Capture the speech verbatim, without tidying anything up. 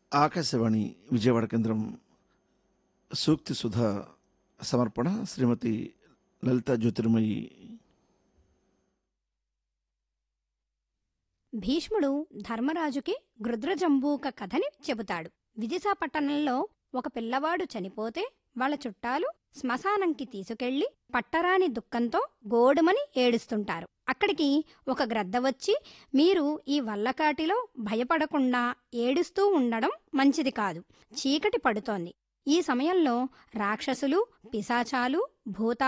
ఆకాశవాణి విజయవాడ కేంద్రం సూక్తి సుధా సమర్పణ శ్రీమతి లలిత జ్యోతిర్మయి. భీష్ముడు ధర్మరాజుకి గృధ్రజంబూక కథని చెబుతాడు. విదిశాపట్టణంలో ఒక పిల్లవాడు చనిపోతే వాళ్ళ చుట్టాలు శ్మశానంకి తీసుకెళ్లి పట్టరాని దుఃఖంతో గోడుమని ఏడుస్తుంటారు. అక్కడికి ఒక గ్రద్ద వచ్చి, మీరు ఈ వల్లకాటిలో భయపడకుండా ఏడుస్తూ ఉండడం మంచిది కాదు, చీకటి పడుతోంది. ఈ సమయంలో రాక్షసులు, పిశాచాలు, భూతా